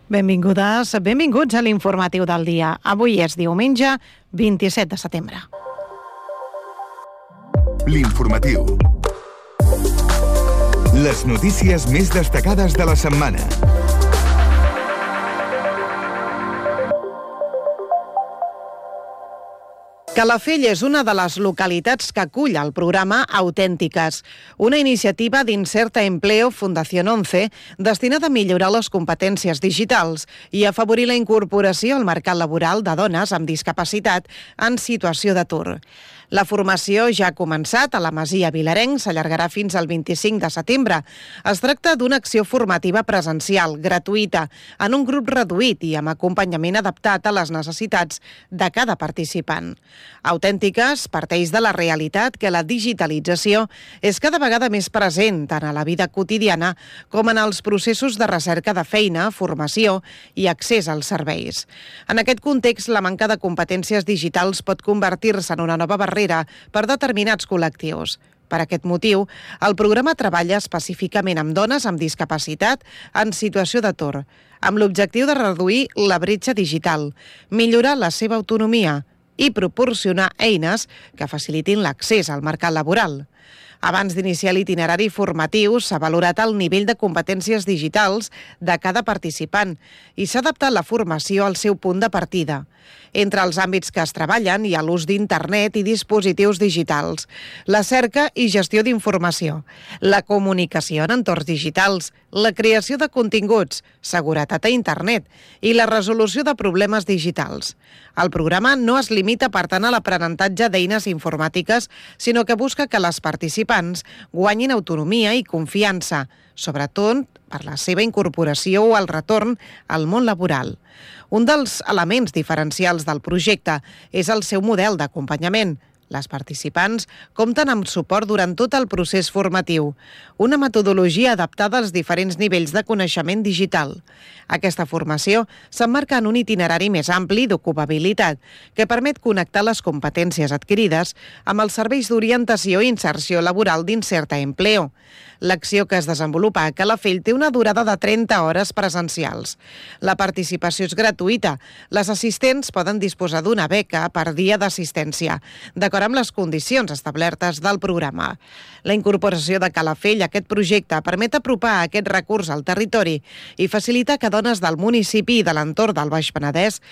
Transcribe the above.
Benvingudes, benvinguts a l'informatiu del dia. Avui és diumenge 27 de setembre. L'informatiu. Les notícies més destacades de la setmana. Calafell és una de les localitats que acull el programa Autèntiques, una iniciativa d'Inserta Empleo Fundación 11 destinada a millorar les competències digitals i afavorir la incorporació al mercat laboral de dones amb discapacitat en situació d'atur. La formació ja ha començat a la Masia Vilarenc, s'allargarà fins al 25 de setembre. Es tracta d'una acció formativa presencial, gratuïta, en un grup reduït i amb acompanyament adaptat a les necessitats de cada participant. Autèntiques parteix de la realitat que la digitalització és cada vegada més present tant a la vida quotidiana com en els processos de recerca de feina, formació i accés als serveis. En aquest context, la manca de competències digitals pot convertir-se en una nova barrera per determinats col·lectius. Per aquest motiu, el programa treballa específicament amb dones amb discapacitat en situació d'atur, amb l'objectiu de reduir la bretxa digital, millorar la seva autonomia i proporcionar eines que facilitin l'accés al mercat laboral. Abans d'iniciar l'itinerari formatiu, s'ha valorat el nivell de competències digitals de cada participant i s'ha adaptat la formació al seu punt de partida. Entre els àmbits que es treballen hi ha l'ús d'internet i dispositius digitals, la cerca i gestió d'informació, la comunicació en entorns digitals, la creació de continguts, seguretat a internet i la resolució de problemes digitals. El programa no es limita, per tant, a l'aprenentatge d'eines informàtiques, sinó que busca que les participants guanyin autonomia i confiança, sobretot per la seva incorporació o el retorn al món laboral. Un dels elements diferencials del projecte és el seu model d'acompanyament. Les participants compten amb suport durant tot el procés formatiu, una metodologia adaptada als diferents nivells de coneixement digital. Aquesta formació s'emmarca en un itinerari més ampli d'ocupabilitat que permet connectar les competències adquirides amb els serveis d'orientació i inserció laboral d'Inserta Empleo. L'acció que es desenvolupa a Calafell té una durada de 30 hores presencials. La participació és gratuïta. Les assistents poden disposar d'una beca per dia d'assistència, d'acord amb les condicions establertes del programa. La incorporació de Calafell a aquest projecte permet apropar aquest recurs al territori i facilitar que dones del municipi i de l'entorn del Baix Penedès